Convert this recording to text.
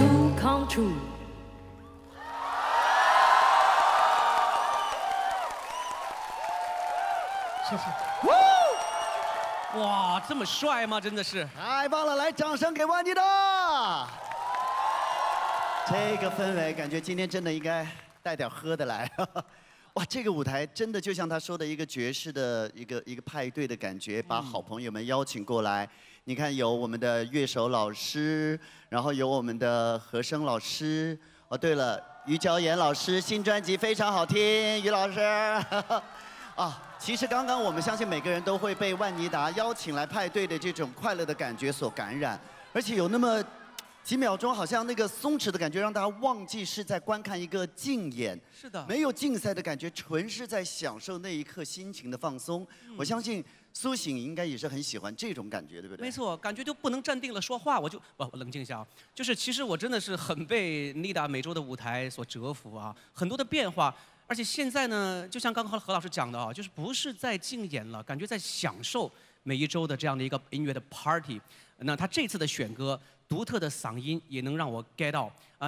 to come true。谢谢。 哇，这么帅吗？真的是太棒了！来，掌声给万妮达。这个氛围，感觉今天真的应该带点喝的来。哇，这个舞台真的就像他说的一个爵士的一个派对的感觉，把好朋友们邀请过来。你看，有我们的乐手老师，然后有我们的和声老师。哦，对了，于娇妍老师新专辑非常好听，于老师。啊，其实刚刚我们相信每个人都会被万妮达邀请来派对的这种快乐的感觉所感染，而且有那么几秒钟，好像那个松弛的感觉，让大家忘记是在观看一个竞演， 是的， 没有竞赛的感觉，纯是在享受那一刻心情的放松。我相信苏醒应该也是很喜欢这种感觉，对不对？ 没错，感觉就不能站定了说话，我冷静一下啊。就是其实我真的是很被妮达每周的舞台所折服啊，很多的变化。而且现在呢，就像刚刚何老师讲的啊，就是不是在竞演了，感觉在享受每一周的这样的一个音乐的 party。那他这次的选歌，独特的嗓音也能让我 get 到啊。